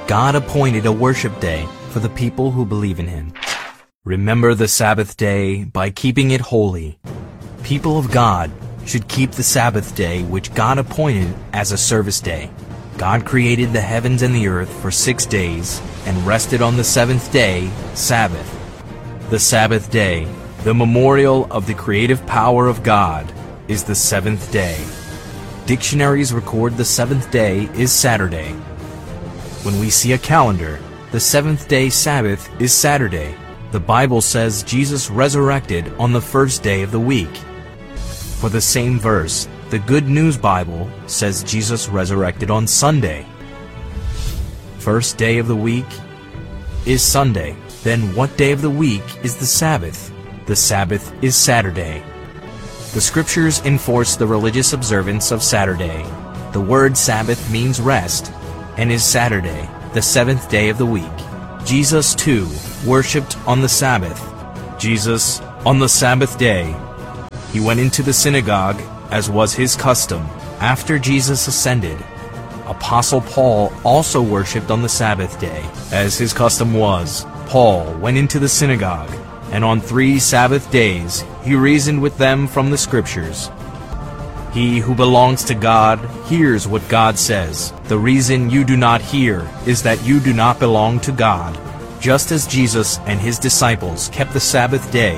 God appointed a worship day for the people who believe in Him. Remember the Sabbath day by keeping it holy. People of God should keep the Sabbath day which God appointed as a service day. God created the heavens and the earth for 6 days and rested on the seventh day, Sabbath. The Sabbath day, the memorial of the creative power of God, is the seventh day. Dictionaries record the seventh day is Saturday. When we see a calendar, the seventh day Sabbath is Saturday. The Bible says Jesus resurrected on the first day of the week. For the same verse, the Good News Bible says Jesus resurrected on Sunday. First day of the week is Sunday. Then what day of the week is the Sabbath? The Sabbath is Saturday. The Scriptures enforce the religious observance of Saturday. The word Sabbath means rest, and is Saturday, the seventh day of the week. Jesus, too, worshipped on the Sabbath. Jesus, on the Sabbath day, He went into the synagogue, as was His custom, after Jesus ascended. Apostle Paul also worshipped on the Sabbath day, as his custom was. Paul went into the synagogue, and on 3 Sabbath days he reasoned with them from the Scriptures. He who belongs to God hears what God says. The reason you do not hear is that you do not belong to God, just as Jesus and His disciples kept the Sabbath day.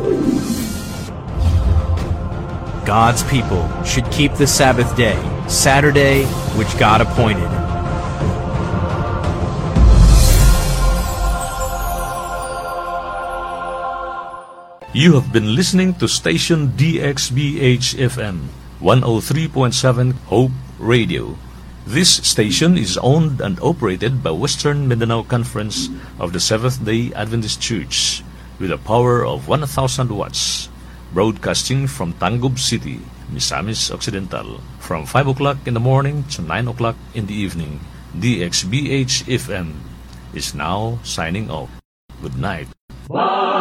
God's people should keep the Sabbath day, Saturday, which God appointed. You have been listening to station DXBH-FM 103.7 Hope Radio. This station is owned and operated by Western Mindanao Conference of the Seventh-day Adventist Church with a power of 1,000 watts. Broadcasting from Tangub City, Misamis Occidental, from 5 o'clock in the morning to 9 o'clock in the evening. DXBH-FM is now signing off. Good night.